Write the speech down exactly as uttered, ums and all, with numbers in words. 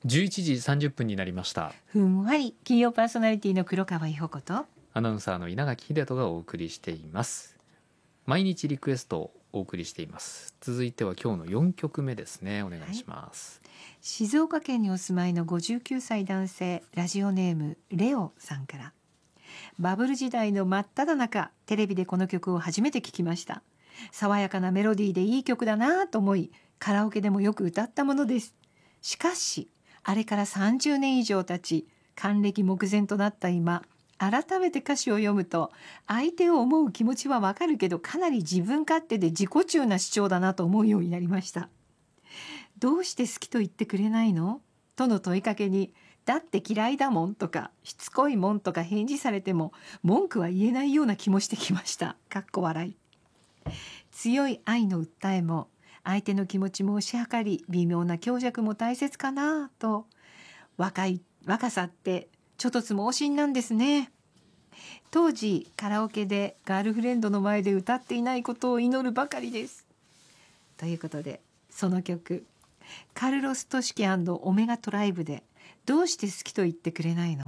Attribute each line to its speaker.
Speaker 1: じゅういちじさんじゅっぷんになりました。
Speaker 2: ふんわり金曜パーソナリティの黒川伊保子と
Speaker 1: アナウンサーの稲垣秀人がお送りしています。毎日リクエストをお送りしています。続いては今日のよんきょくめですね。お願いします、
Speaker 2: はい、静岡県にお住まいのごじゅうきゅうさい男性、ラジオネームレオさんから。バブル時代の真っ只中、テレビでこの曲を初めて聞きました。爽やかなメロディーでいい曲だなと思い、カラオケでもよく歌ったものです。しかしあれからさんじゅうねん以上経ち、還暦目前となった今、改めて歌詞を読むと、相手を思う気持ちはわかるけど、かなり自分勝手で自己中な主張だなと思うようになりました。どうして好きと言ってくれないのとの問いかけに、だって嫌いだもんとかしつこいもんとか返事されても文句は言えないような気もしてきました。かっこ笑い。強い愛の訴えも相手の気持ちも推し量り、微妙な強弱も大切かなと。若い若さってちょっとつ盲信なんですね。当時カラオケでガールフレンドの前で歌っていないことを祈るばかりです。ということで、その曲カルロス・トシキ&オメガトライブでどうして好きと言ってくれないの。